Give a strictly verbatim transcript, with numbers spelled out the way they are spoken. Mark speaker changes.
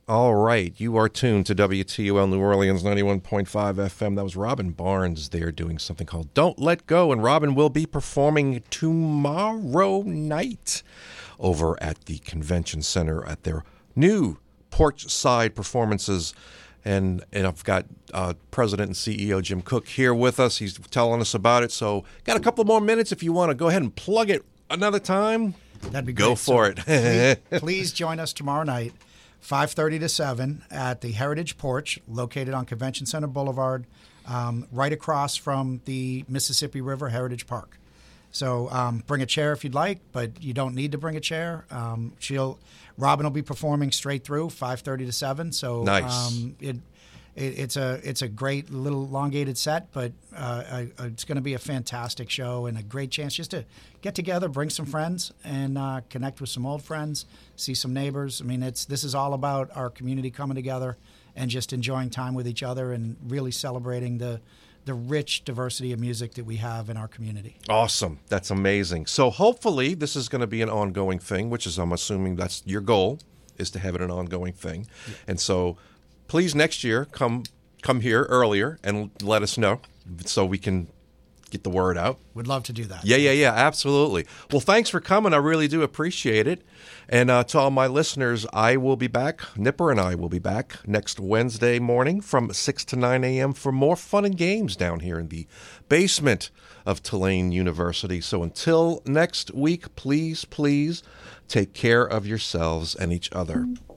Speaker 1: All right, you are tuned to W T U L New Orleans ninety-one point five F M. That was Robin Barnes there doing something called Don't Let Go, and Robin will be performing tomorrow night over at the Convention Center at their new Porch Side Performances. And, and I've got uh, President and C E O Jim Cook here with us. He's telling us about it. So got a couple more minutes if you want to go ahead and plug it another time.
Speaker 2: That'd be great.
Speaker 1: Go for
Speaker 2: so
Speaker 1: it.
Speaker 2: please, please join us tomorrow night, five thirty to seven, at the Heritage Porch, located on Convention Center Boulevard, um, right across from the Mississippi River Heritage Park. So um, bring a chair if you'd like, but you don't need to bring a chair. Um, she'll Robin will be performing straight through, five thirty to seven. So
Speaker 1: nice.
Speaker 2: um, it, it it's a it's a great little elongated set, but uh, I, it's going to be a fantastic show and a great chance just to get together, bring some friends, and uh, connect with some old friends, see some neighbors. I mean, it's this is all about our community coming together and just enjoying time with each other and really celebrating the the rich diversity of music that we have in our community.
Speaker 1: Awesome. That's amazing. So hopefully this is going to be an ongoing thing, which is, I'm assuming that's your goal, is to have it an ongoing thing. Yeah. And so please next year come come here earlier and let us know so we can get the word out.
Speaker 2: Would love to do that.
Speaker 1: Yeah, yeah, yeah, absolutely. Well, thanks for coming. I really do appreciate it. And uh, to all my listeners, I will be back, Nipper and I will be back next Wednesday morning from six to nine a.m. for more fun and games down here in the basement of Tulane University. So until next week, please, please take care of yourselves and each other.